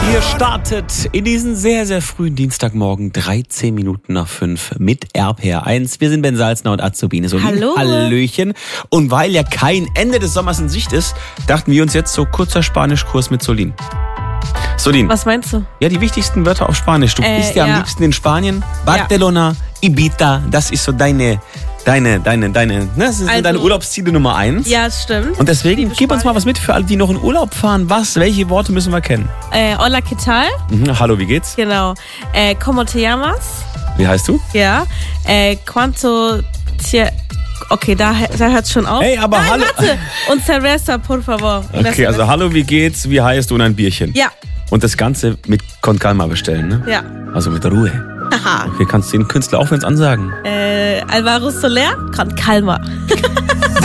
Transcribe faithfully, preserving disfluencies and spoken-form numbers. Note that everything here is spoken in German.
Ihr startet in diesen sehr, sehr frühen Dienstagmorgen, dreizehn Minuten nach fünf mit R P R eins. Wir sind Ben Salzner und Azubine Solin. Hallo. Hallöchen. Und weil ja kein Ende des Sommers in Sicht ist, dachten wir uns jetzt so kurzer Spanischkurs mit Solin. Solin. Was meinst du? Ja, die wichtigsten Wörter auf Spanisch. Du Äh, bist ja, ja. am liebsten in Spanien. Barcelona, Ibiza, das ist so deine, deine, deine, deine, ne? Das sind Also- deine Urlaubsziele Nummer eins. Ja, stimmt. Und deswegen, Liebe gib uns mal Spanien. was mit für alle, die noch in Urlaub fahren. Was, welche Worte müssen wir kennen? Äh, hola, ¿qué tal? Mhm, hallo, wie geht's? Genau. Äh, ¿Cómo te llamas? Wie heißt du? Ja. Äh, ¿Cuánto te... Okay, da, da hört's schon auf. Hey, aber Nein, hallo. warte. Und cerveza, por favor. Okay, also hallo, wie geht's? Wie heißt du und ein Bierchen? Ja, Und das Ganze mit Con Calma bestellen, ne? ja. Also mit Ruhe. Haha. Okay, kannst du den Künstler auch wenn's ansagen? Äh, Alvaro Soler? Con calma.